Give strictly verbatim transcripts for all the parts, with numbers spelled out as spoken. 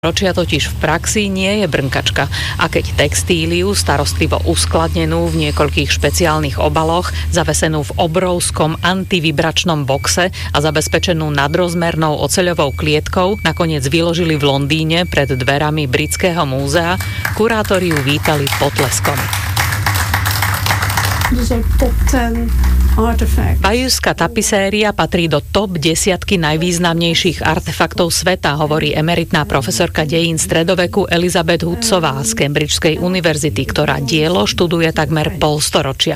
Ročia totiž v praxi nie je brnkačka a keď textíliu starostlivo uskladnenú v niekoľkých špeciálnych obaloch, zavesenú v obrovskom antivibračnom boxe a zabezpečenú nadrozmernou oceľovou klietkou nakoniec vyložili v Londýne pred dverami Britského múzea, kurátori ju vítali potleskom. Bayeuxská tapiséria patrí do top desiatky najvýznamnejších artefaktov sveta, hovorí emeritná profesorka dejín stredoveku Elizabeth Hoodsová z Cambridgeskej univerzity, ktorá dielo študuje takmer polstoročia.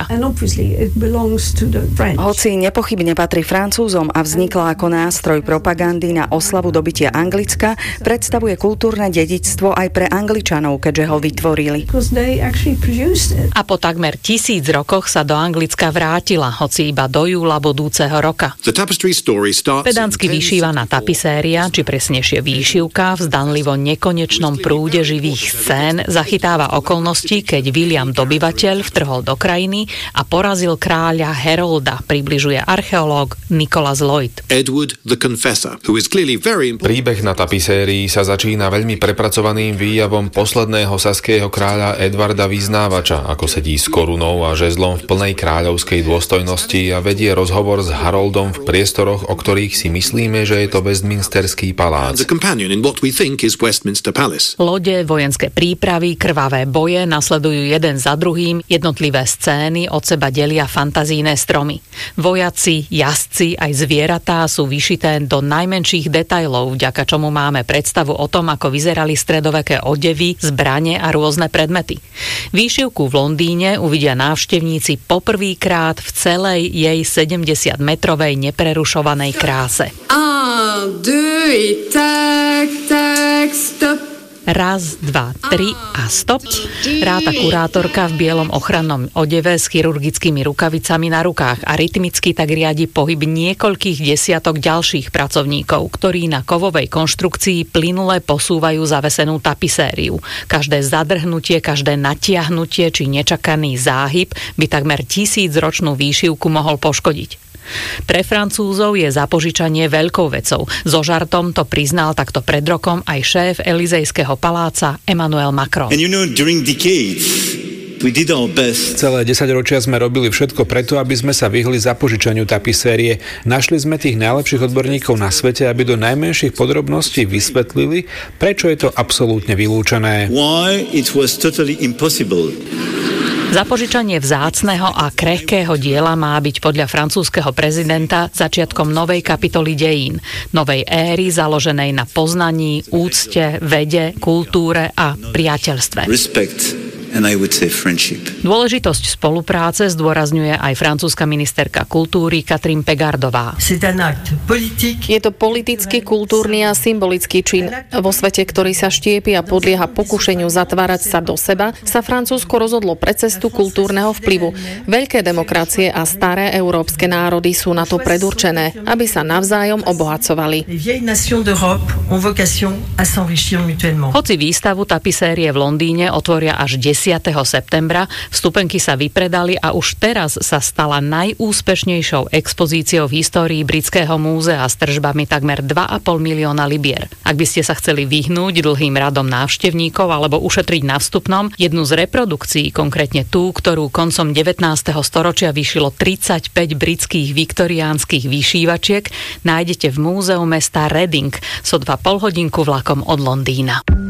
Hoci nepochybne patrí Francúzom a vznikla ako nástroj propagandy na oslavu dobytia Anglicka, predstavuje kultúrne dedičstvo aj pre Angličanov, keďže ho vytvorili. A po takmer tisíc rokoch sa do Anglicka vrátila, hoci iba do júla budúceho roka. Pedantsky vyšívaná tapiséria, či presnejšie výšivka, v zdanlivo nekonečnom prúde živých scén zachytáva okolnosti, keď William Dobyvateľ vtrhol do krajiny a porazil kráľa Herolda, približuje archeológ Nicholas Lloyd. Edward the Confessor, who is clearly very important. Príbeh na tapisérii sa začína veľmi prepracovaným výjavom posledného saského kráľa Edvarda Vyznávača, ako sedí s korunou a žezlom v plnej kráľovskej dôstojnosti a vedie rozhovor s Haroldom v priestoroch, o ktorých si myslíme, že je to Westminsterský palác. Lode, vojenské prípravy, krvavé boje nasledujú jeden za druhým, jednotlivé scény od seba delia fantazíne stromy. Vojaci, jazdci aj zvieratá sú vyšité do najmenších detailov, vďaka čomu máme predstavu o tom, ako vyzerali stredoveké odevy, zbrane a rôzne predmety. Výšivku v Londýne uvidia návštevníci poprvýkrát v celej jej sedemdesiatmetrovej neprerušovanej kráse. Un, deux, et tak, tak, stop. Raz, dva, tri a stop. Ráta kurátorka v bielom ochrannom odeve s chirurgickými rukavicami na rukách a rytmicky tak riadi pohyb niekoľkých desiatok ďalších pracovníkov, ktorí na kovovej konštrukcii plynule posúvajú zavesenú tapisériu. Každé zadrhnutie, každé natiahnutie či nečakaný záhyb by takmer tisícročnú výšivku mohol poškodiť. Pre Francúzov je zapožičanie veľkou vecou. So žartom to priznal takto pred rokom aj šéf Elizejského paláca Emmanuel Macron. And you know, during decades, we did our best. Celé desaťročia sme robili všetko preto, aby sme sa vyhli zapožičaniu tapisérie. Našli sme tých najlepších odborníkov na svete, aby do najmenších podrobností vysvetlili, prečo je to absolútne vylúčené. Why it was totally impossible. Zapožičanie vzácneho a krehkého diela má byť podľa francúzskeho prezidenta začiatkom novej kapitoly dejín, novej éry založenej na poznaní, úcte, vede, kultúre a priateľstve. Respect. And I would say friendship. Dôležitosť spolupráce zdôrazňuje aj francúzska ministerka kultúry Catherine Pegardová. Je to politický, kultúrny a symbolický čin. Vo svete, ktorý sa štiepi a podlieha pokušeniu zatvárať sa do seba, sa Francúzsko rozhodlo pre cestu kultúrneho vplyvu. Veľké demokracie a staré európske národy sú na to predurčené, aby sa navzájom obohacovali. Hoci výstavu tapisérie v Londýne otvoria až desiateho septembra, vstupenky sa vypredali a už teraz sa stala najúspešnejšou expozíciou v histórii Britského múzea s tržbami takmer dva a pol milióna libier. Ak by ste sa chceli vyhnúť dlhým radom návštevníkov alebo ušetriť na vstupnom, jednu z reprodukcií, konkrétne tú, ktorú koncom devätnásteho storočia vyšilo tridsaťpäť britských viktoriánskych vyšívačiek, nájdete v múzeu mesta Reading, so dva pol hodinku vlakom od Londýna.